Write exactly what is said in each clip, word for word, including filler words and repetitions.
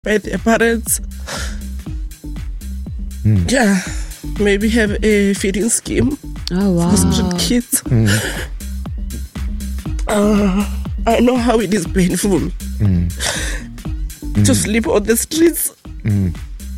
by their parents. Mm. Yeah, maybe have a feeding scheme Oh, wow. for street kids. Mm. Uh, I know how it is painful Mm. to sleep on the streets Mm.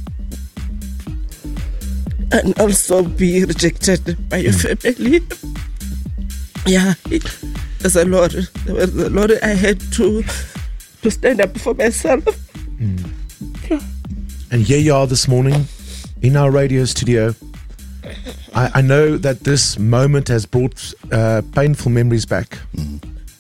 and also be rejected by your family. Yeah, it, there's a lot. There was a lot I had to to stand up for myself. Mm. And here you are this morning in our radio studio. I, I know that this moment has brought uh, painful memories back. Mm.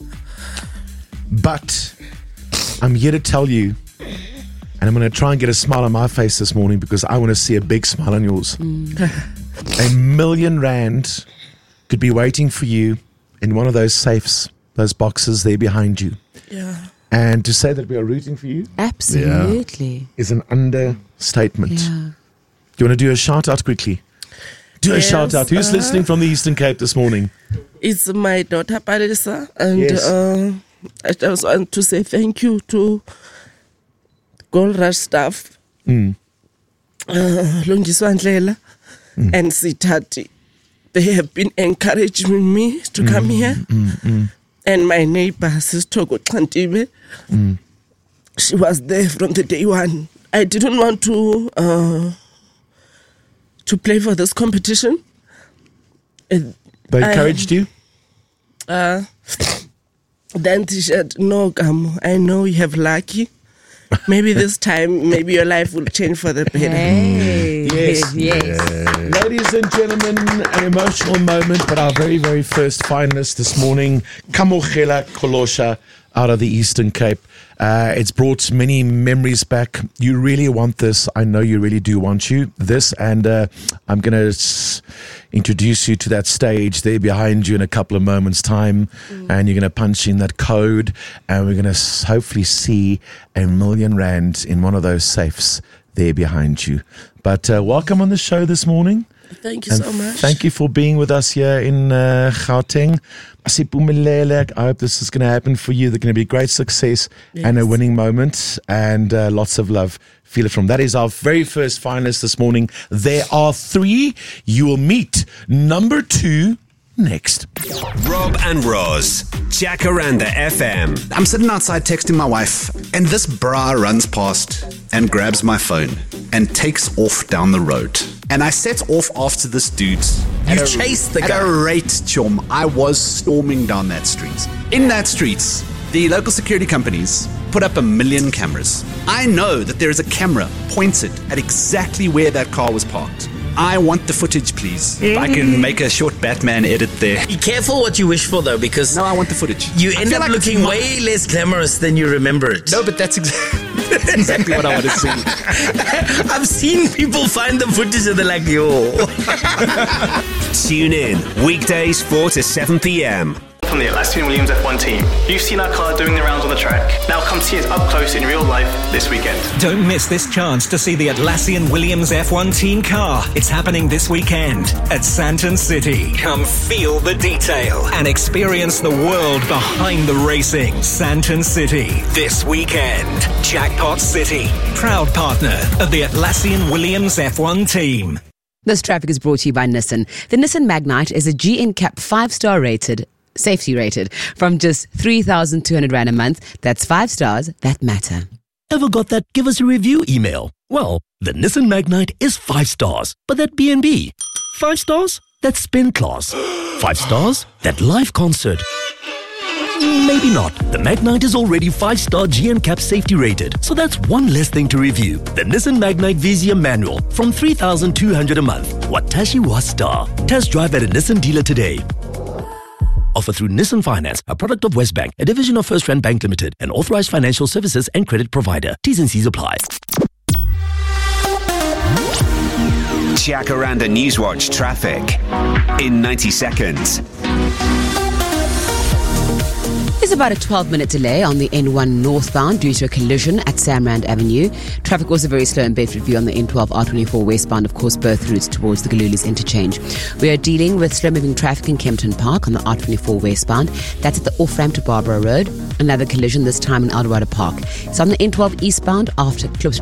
But I'm here to tell you, and I'm going to try and get a smile on my face this morning because I want to see a big smile on yours. Mm. A million rand could be waiting for you in one of those safes, those boxes there behind you. Yeah. And to say that we are rooting for you Absolutely. is an understatement. Yeah. You want to do a shout out quickly? Do a Yes, shout out. Who's uh, listening from the Eastern Cape this morning? It's my daughter Parisa, and Yes. uh, I just want to say thank you to Gold Rush staff, Mm. uh, Lungiswa Ndlela Mm. and Sitati. They have been encouraging me to come here. Mm, mm, And my neighbor, Sister Klantibe, mm. she was there from the day one. I didn't want to uh, to play for this competition. Uh, They I- encouraged you? Uh, then she said, no, Gamo, I know you have lucky. Maybe this time, maybe your life will change for the better. Hey. Yes. Yes. Ladies and gentlemen, an emotional moment, but our very, very first finalist this morning, Kamokhela Kolosha out of the Eastern Cape. Uh, it's brought many memories back. You really want this. I know you really do want you this. And uh, I'm going to s- introduce you to that stage there behind you in a couple of moments' time. Mm. And you're going to punch in that code. And we're going to s- hopefully see a million rand in one of those safes there behind you. But uh, welcome on the show this morning. Thank you And so much. Thank you for being with us here in uh, Gauteng. Asipumelele, I hope this is going to happen for you. There's going to be great success Yes. and a winning moment and uh, lots of love. Feel it from. That is our very first finalist this morning. There are three. You will meet number two next. Rob and Roz, Jacaranda F M. I'm sitting outside texting my wife, and this bra runs past and grabs my phone and takes off down the road. And I set off after this dude. You At a- chased the at guy. a rate, chum. I was storming down that street. In that street, the local security companies put up a million cameras. I know that there is a camera pointed at exactly where that car was parked. I want the footage, please. If I can make a short Batman edit there. Be careful what you wish for, though, because No, I want the footage. you I end feel up like it's looking my- way less glamorous than you remember it. No, but that's, exa- that's exactly what I want to see. I've seen people find the footage and they're like, yo. Tune in weekdays four to seven p.m. From the Atlassian Williams F one team. You've seen our car doing the rounds on the track. Now come see it up close in real life this weekend. Don't miss this chance to see the Atlassian Williams F one team car. It's happening this weekend at Sandton City. Come feel the detail and experience the world behind the racing. Sandton City, this weekend. Jackpot City, proud partner of the Atlassian Williams F one team. This traffic is brought to you by Nissan. The Nissan Magnite is a G N C A P five-star rated, safety rated, from just three thousand two hundred rand a month. That's five stars that matter. Ever got that give us a review email? Well, the Nissan Magnite is five stars, but that B and B. Five stars? That spin class. Five stars? That live concert. Maybe not. The Magnite is already five-star G N C A P safety rated, so that's one less thing to review. The Nissan Magnite Vizia Manual from three thousand two hundred a month. Watashi wa star. Test drive at a Nissan dealer today. Offer through Nissan Finance, a product of Westbank, a division of First Rand Bank Limited, an authorized financial services and credit provider. T's and C's apply. Jacaranda Newswatch traffic in ninety seconds. There's about a twelve minute delay on the N one northbound due to a collision at Samrand Avenue. Traffic also very slow in Bedford View on the N twelve R twenty-four westbound, of course, both routes towards the Galulis interchange. We are dealing with slow moving traffic in Kempton Park on the R twenty-four westbound. That's at the off-ramp to Barbara Road. Another collision, this time in Eldorado Park. It's on the N twelve eastbound after Klipspruit